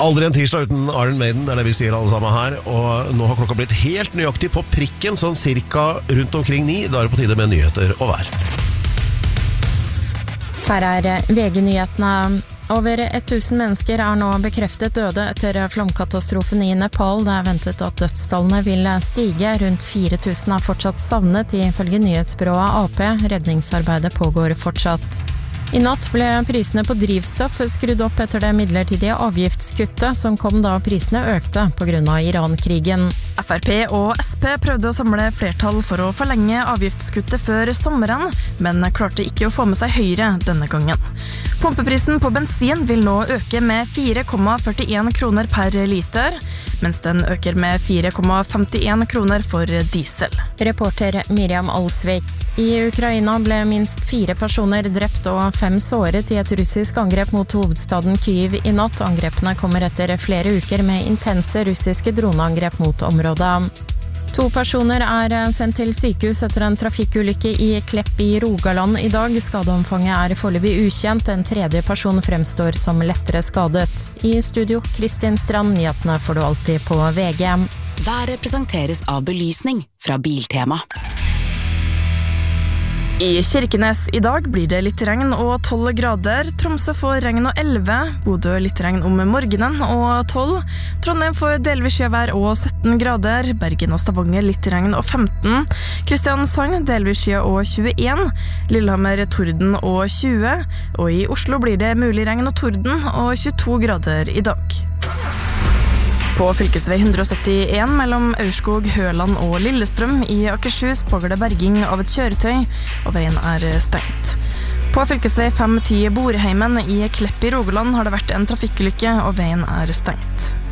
Aldri en tirsdag uten Iron Maiden, det det vi sier alle sammen her. Og nå har klokka blitt helt nøyaktig på prikken, sånn cirka rundt omkring 9. Da det på tide med nyheter og vær. Her VG-nyhetene. Over 1000 mennesker nå bekreftet døde etter flomkatastrofen i Nepal. Det ventet at dødstallene vil stige. Rundt 4000 fortsatt savnet, ifølge nyhetsbyrået AP. Redningsarbeidet pågår fortsatt. I natt ble prisene på drivstoff skrudd opp etter det midlertidige avgiftskuttet som kom da prisene økte på grunn av Iran-krigen. FrP og SP prøvde å samle flertall for å forlenge avgiftskuttet før sommeren, men klarte ikke å få med seg Høyre denne gangen. Pumpeprisen på bensin vil nå øke med 4,41 kroner per liter, mens den øker med 4,51 kroner for diesel. Reporter Miriam Alsvik. I Ukraina ble minst 4 personer drept og 5 såret i et russisk angrep mot hovedstaden Kyiv i natt. Angrepene kommer etter flere uker med intense russiske droneangrep mot området. 2 personer sendt til sykehus etter en trafikkulykke i Klepp i Rogaland i dag. Skadeomfanget foreløpig ukjent. En tredje person fremstår som lettere skadet. I studio, Kristin Strand. Nyhetene får du alltid på VG. Været presenteres av belysning fra Biltema. I Kirkenes i dag blir det litt regn og 12 grader. Tromsø får regn og 11. Bodø litt regn om morgenen og 12. Trondheim får delvis skjevær og 17 grader. Bergen og Stavanger litt regn og 15. Kristiansand delvis skje og 21. Lillehammer torden og 20. Og i Oslo blir det mulig regn og torden og 22 grader i dag. På fylkesvei 171 mellom Aurskog, Høland og Lillestrøm i Akershus pågår det berging av et kjøretøy, og veien stengt. På fylkesvei 510 Borheimen i Klepp i Rogaland har det vært en trafikkulykke, og veien stengt.